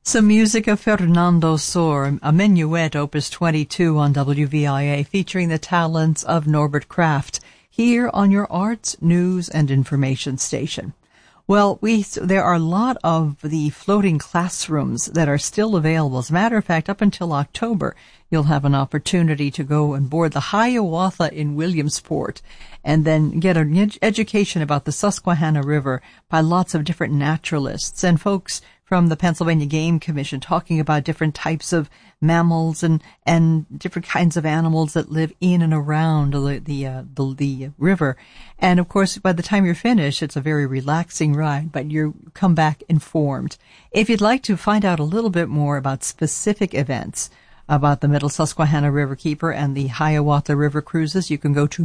Some music of Fernando Sor, a minuet, Opus 22 on WVIA, featuring the talents of Norbert Kraft, here on your Arts, News, and Information station. Well, there are a lot of the floating classrooms that are still available. As a matter of fact, up until October, you'll have an opportunity to go and board the Hiawatha in Williamsport and then get an education about the Susquehanna River by lots of different naturalists and folks from the Pennsylvania Game Commission talking about different types of mammals and different kinds of animals that live in and around the river. And of course, by the time you're finished, it's a very relaxing ride, but you come back informed. If you'd like to find out a little bit more about specific events about the Middle Susquehanna Riverkeeper and the Hiawatha River Cruises, you can go to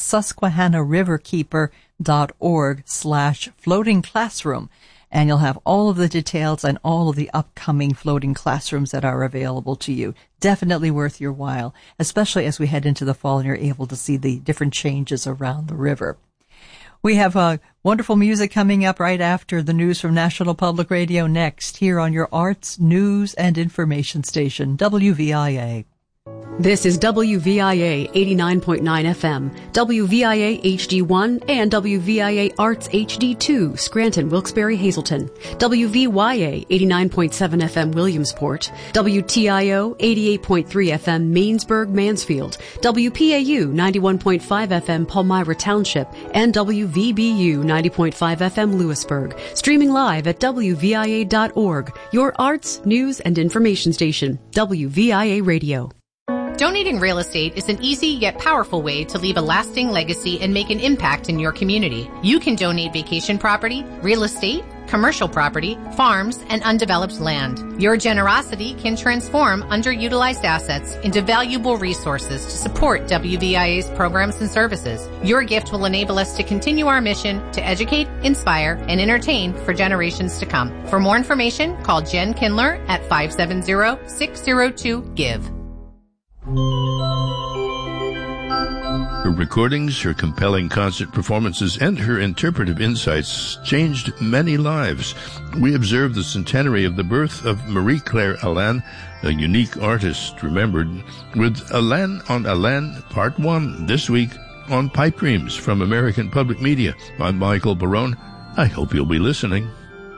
middlesusquehannariverkeeper.org/floating classroom. And you'll have all of the details and all of the upcoming floating classrooms that are available to you. Definitely worth your while, especially as we head into the fall and you're able to see the different changes around the river. We have wonderful music coming up right after the news from National Public Radio next, here on your Arts, News, and Information station, WVIA. This is WVIA 89.9 FM, WVIA HD1, and WVIA Arts HD2, Scranton, Wilkes-Barre, Hazleton, WVYA 89.7 FM, Williamsport, WTIO 88.3 FM, Mainsburg, Mansfield, WPAU 91.5 FM, Palmyra Township, and WVBU 90.5 FM, Lewisburg. Streaming live at WVIA.org, your arts, news, and information station, WVIA Radio. Donating real estate is an easy yet powerful way to leave a lasting legacy and make an impact in your community. You can donate vacation property, real estate, commercial property, farms, and undeveloped land. Your generosity can transform underutilized assets into valuable resources to support WVIA's programs and services. Your gift will enable us to continue our mission to educate, inspire, and entertain for generations to come. For more information, call Jen Kindler at 570-602-GIVE. Her recordings, her compelling concert performances, and her interpretive insights changed many lives. We observed the centenary of the birth of Marie-Claire Alain, a unique artist remembered, with Alain on Alain Part 1 this week on Pipe Dreams from American Public Media. I'm Michael Barone. I hope you'll be listening.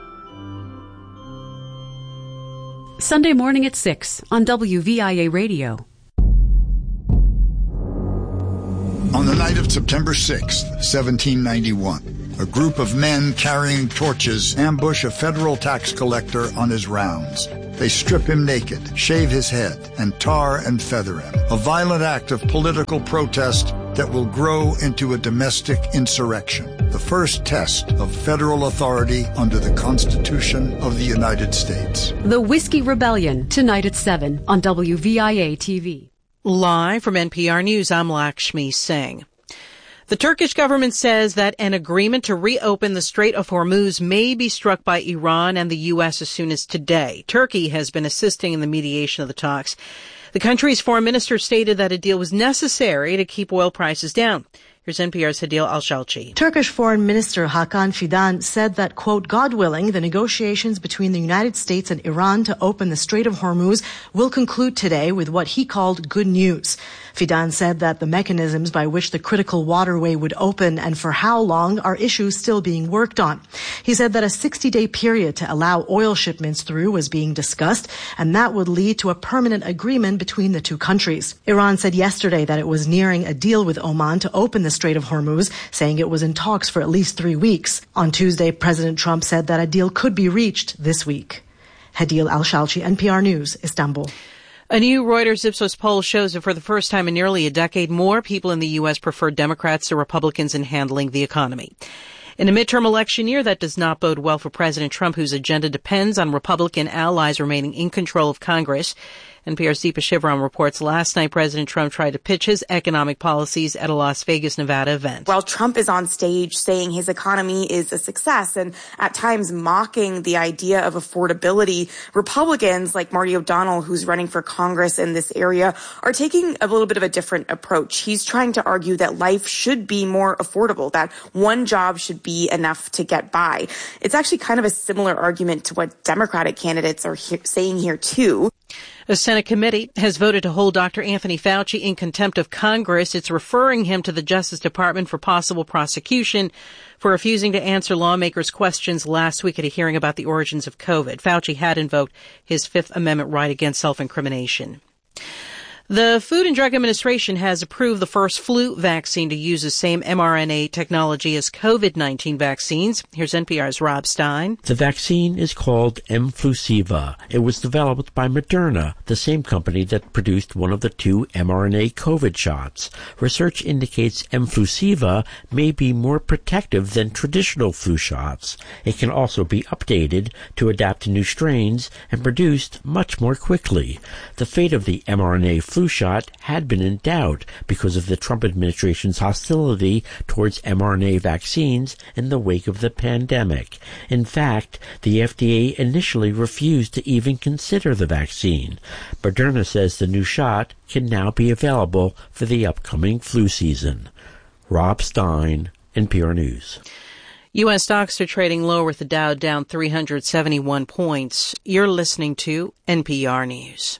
Sunday morning at 6 on WVIA Radio. On the night of September 6th, 1791, a group of men carrying torches ambush a federal tax collector on his rounds. They strip him naked, shave his head, and tar and feather him. A violent act of political protest that will grow into a domestic insurrection. The first test of federal authority under the Constitution of the United States. The Whiskey Rebellion, tonight at 7 on WVIA TV. Live from NPR News, I'm Lakshmi Singh. The Turkish government says that an agreement to reopen the Strait of Hormuz may be struck by Iran and the U.S. as soon as today. Turkey has been assisting in the mediation of the talks. The country's foreign minister stated that a deal was necessary to keep oil prices down. Here's NPR's Hadil Al-Shalchi. Turkish Foreign Minister Hakan Fidan said that, quote, God willing, the negotiations between the United States and Iran to open the Strait of Hormuz will conclude today with what he called good news. Fidan said that the mechanisms by which the critical waterway would open and for how long are issues still being worked on. He said that a 60-day period to allow oil shipments through was being discussed, and that would lead to a permanent agreement between the two countries. Iran said yesterday that it was nearing a deal with Oman to open the Strait of Hormuz, saying it was in talks for at least 3 weeks. On Tuesday, President Trump said that a deal could be reached this week. Hadil Al-Shalchi, NPR News, Istanbul. A new Reuters Ipsos poll shows that for the first time in nearly a decade, more people in the U.S. prefer Democrats to Republicans in handling the economy. In a midterm election year, that does not bode well for President Trump, whose agenda depends on Republican allies remaining in control of Congress. NPR's Deepa Shivaram reports last night President Trump tried to pitch his economic policies at a Las Vegas, Nevada event. While Trump is on stage saying his economy is a success and at times mocking the idea of affordability, Republicans like Marty O'Donnell, who's running for Congress in this area, are taking a little bit of a different approach. He's trying to argue that life should be more affordable, that one job should be enough to get by. It's actually kind of a similar argument to what Democratic candidates are saying here, too. A Senate committee has voted to hold Dr. Anthony Fauci in contempt of Congress. It's referring him to the Justice Department for possible prosecution for refusing to answer lawmakers' questions last week at a hearing about the origins of COVID. Fauci had invoked his Fifth Amendment right against self-incrimination. The Food and Drug Administration has approved the first flu vaccine to use the same mRNA technology as COVID-19 vaccines. Here's NPR's Rob Stein. The vaccine is called Mflusiva. It was developed by Moderna, the same company that produced one of the two mRNA COVID shots. Research indicates Mflusiva may be more protective than traditional flu shots. It can also be updated to adapt to new strains and produced much more quickly. The fate of the mRNA flu shot had been in doubt because of the Trump administration's hostility towards mRNA vaccines in the wake of the pandemic. In fact, the FDA initially refused to even consider the vaccine. Moderna says the new shot can now be available for the upcoming flu season. Rob Stein, NPR News. U.S. stocks are trading lower with the Dow down 371 points. You're listening to NPR News.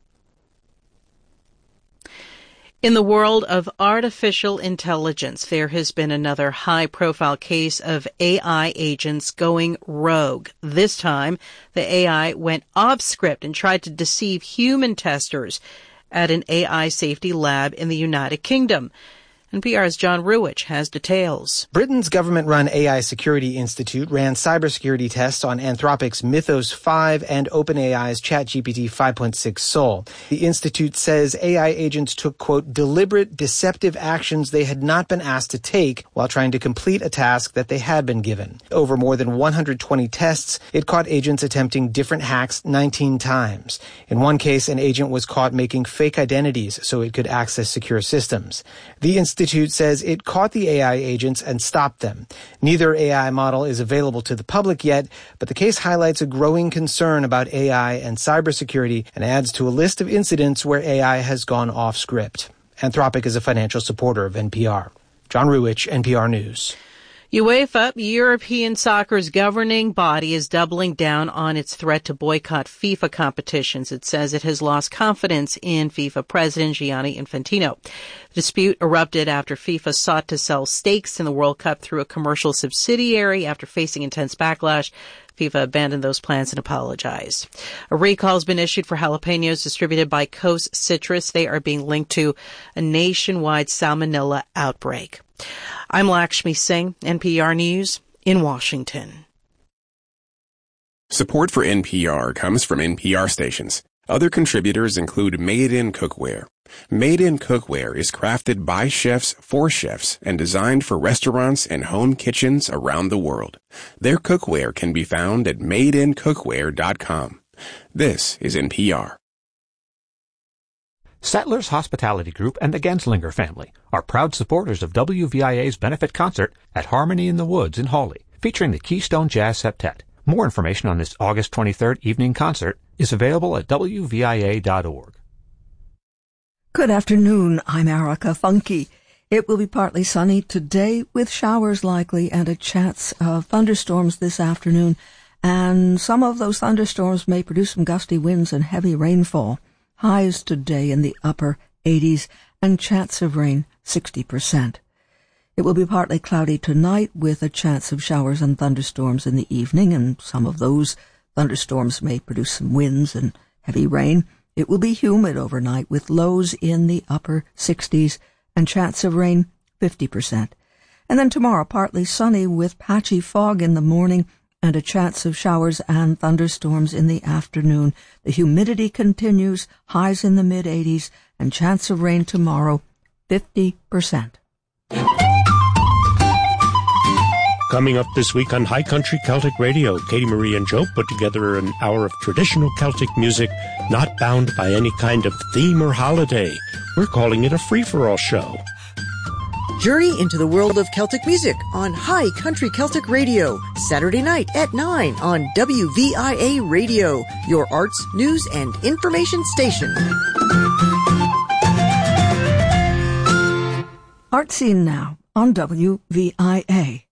In the world of artificial intelligence, there has been another high-profile case of AI agents going rogue. This time, the AI went off script and tried to deceive human testers at an AI safety lab in the United Kingdom. NPR's John Ruwich has details. Britain's government-run AI Security Institute ran cybersecurity tests on Anthropic's Mythos 5 and OpenAI's ChatGPT 5.6 Sol. The institute says AI agents took, quote, deliberate, deceptive actions they had not been asked to take while trying to complete a task that they had been given. Over more than 120 tests, it caught agents attempting different hacks 19 times. In one case, an agent was caught making fake identities so it could access secure systems. The institute says it caught the AI agents and stopped them. Neither AI model is available to the public yet, but the case highlights a growing concern about AI and cybersecurity and adds to a list of incidents where AI has gone off script. Anthropic is a financial supporter of NPR. John Ruwich, NPR News. UEFA, European soccer's governing body, is doubling down on its threat to boycott FIFA competitions. It says it has lost confidence in FIFA president Gianni Infantino. The dispute erupted after FIFA sought to sell stakes in the World Cup through a commercial subsidiary. After facing intense backlash, FIFA abandoned those plans and apologized. A recall has been issued for jalapenos distributed by Coast Citrus. They are being linked to a nationwide salmonella outbreak. I'm Lakshmi Singh, NPR News in Washington. Support for NPR comes from NPR stations. Other contributors include Made in Cookware. Made in Cookware is crafted by chefs for chefs and designed for restaurants and home kitchens around the world. Their cookware can be found at madeincookware.com. This is NPR. Settlers Hospitality Group and the Genslinger family are proud supporters of WVIA's benefit concert at Harmony in the Woods in Hawley, featuring the Keystone Jazz Septet. More information on this August 23rd evening concert is available at WVIA.org. Good afternoon. I'm Erica Funke. It will be partly sunny today with showers likely and a chance of thunderstorms this afternoon. And some of those thunderstorms may produce some gusty winds and heavy rainfall. Highs today in the upper 80s and chance of rain 60%. It will be partly cloudy tonight with a chance of showers and thunderstorms in the evening, and some of those thunderstorms may produce some winds and heavy rain. It will be humid overnight with lows in the upper 60s and chance of rain 50%. And then tomorrow partly sunny with patchy fog in the morning and a chance of showers and thunderstorms in the afternoon. The humidity continues, highs in the mid-80s, and chance of rain tomorrow, 50%. Coming up this week on High Country Celtic Radio, Katie Marie and Joe put together an hour of traditional Celtic music, not bound by any kind of theme or holiday. We're calling it a free-for-all show. Journey into the world of Celtic music on High Country Celtic Radio, Saturday night at 9 on WVIA Radio, your arts, news, and information station. Art Scene now on WVIA.